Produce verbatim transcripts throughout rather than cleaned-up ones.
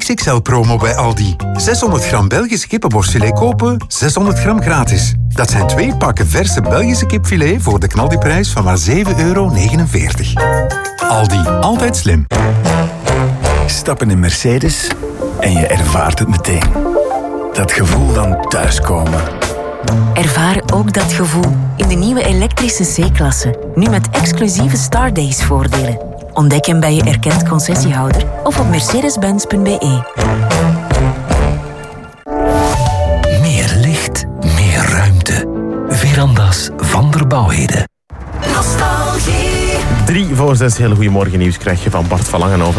X X L-promo bij Aldi. zeshonderd gram Belgische kippenborstfilet kopen, zeshonderd gram gratis. Dat zijn twee pakken verse Belgische kipfilet voor de knaldiprijs van maar zeven euro negenenveertig. Aldi, altijd slim. Stap in een Mercedes en je ervaart het meteen. Dat gevoel van thuiskomen. Ervaar ook dat gevoel in de nieuwe elektrische C-klasse. Nu met exclusieve Stardays-voordelen. Ontdek hem bij je erkend concessiehouder of op mercedes benz punt b e. Meer licht, meer ruimte. Veranda's van der Bouwheden. Nostalgie. Drie voor zes, hele goeiemorgen nieuws krijg je van Bart van Langenhoven.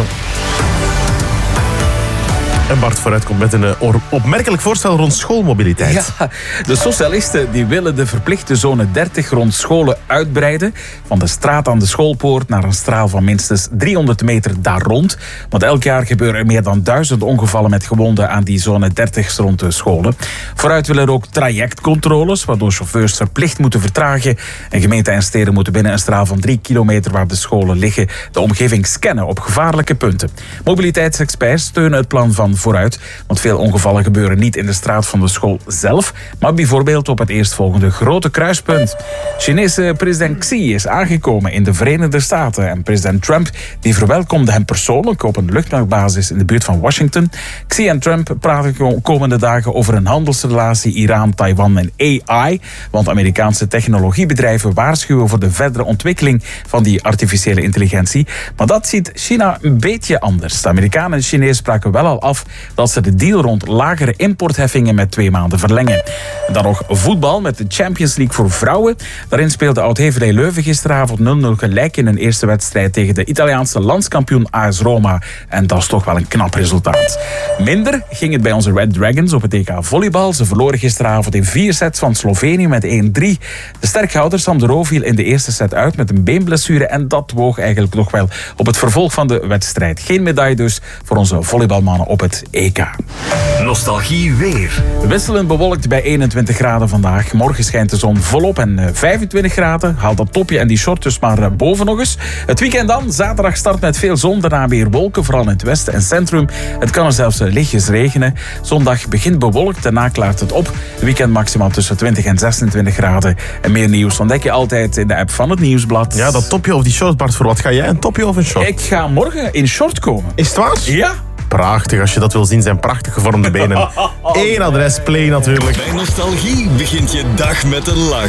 En Bart vooruit komt met een uh, opmerkelijk voorstel rond schoolmobiliteit. Ja, de socialisten die willen de verplichte zone dertig rond scholen uitbreiden. Van de straat aan de schoolpoort naar een straal van minstens driehonderd meter daar rond. Want elk jaar gebeuren er meer dan duizend ongevallen met gewonden aan die zone dertig rond de scholen. Vooruit willen er ook trajectcontroles, waardoor chauffeurs verplicht moeten vertragen. En gemeenten en steden moeten binnen een straal van drie kilometer waar de scholen liggen de omgeving scannen op gevaarlijke punten. Mobiliteitsexperts steunen het plan van Vooruit, want veel ongevallen gebeuren niet in de straat van de school zelf, maar bijvoorbeeld op het eerstvolgende grote kruispunt. Chinese president Xi is aangekomen in de Verenigde Staten en president Trump die verwelkomde hem persoonlijk op een luchtmachtbasis in de buurt van Washington. Xi en Trump praten komende dagen over een handelsrelatie Iran, Taiwan en A I, want Amerikaanse technologiebedrijven waarschuwen voor de verdere ontwikkeling van die artificiële intelligentie. Maar dat ziet China een beetje anders. De Amerikanen en Chinezen spraken wel al af dat ze de deal rond lagere importheffingen met twee maanden verlengen. En dan nog voetbal met de Champions League voor vrouwen. Daarin speelde Oud-Heverlee Leuven gisteravond nul nul gelijk in een eerste wedstrijd tegen de Italiaanse landskampioen A S Roma. En dat is toch wel een knap resultaat. Minder ging het bij onze Red Dragons op het E K volleybal. Ze verloren gisteravond in vier sets van Slovenië met één drie. De sterkhouder Sam de Roo viel in de eerste set uit met een beenblessure en dat woog eigenlijk nog wel op het vervolg van de wedstrijd. Geen medaille dus voor onze volleybalmannen op het E K. Nostalgie weer. Wisselend bewolkt bij eenentwintig graden vandaag. Morgen schijnt de zon volop en vijfentwintig graden. Haal dat topje en die short dus maar boven nog eens. Het weekend dan. Zaterdag start met veel zon. Daarna weer wolken, vooral in het westen en centrum. Het kan er zelfs lichtjes regenen. Zondag begint bewolkt. Daarna klaart het op. Weekend maximaal tussen twintig en zesentwintig graden. En meer nieuws ontdek je altijd in de app van het Nieuwsblad. Ja, dat topje of die short, Bart, voor wat ga jij? Een topje of een short? Ik ga morgen in short komen. Is het waar? Ja. Prachtig, als je dat wil zien, zijn prachtig gevormde benen. Eén adres, Play natuurlijk. Bij Nostalgie begint je dag met een lach.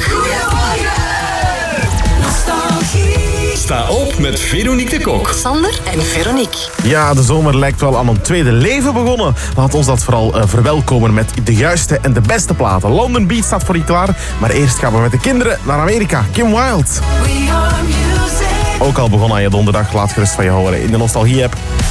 Nostalgie. Sta op met Veronique de Kok. Sander en Veronique. Ja, de zomer lijkt wel aan een tweede leven begonnen. Laat ons dat vooral uh, verwelkomen met de juiste en de beste platen. London Beat staat voor je klaar, maar eerst gaan we met de kinderen naar Amerika. Kim Wilde. We are music. Ook al begonnen aan je donderdag, laat gerust van je horen in de Nostalgie-app.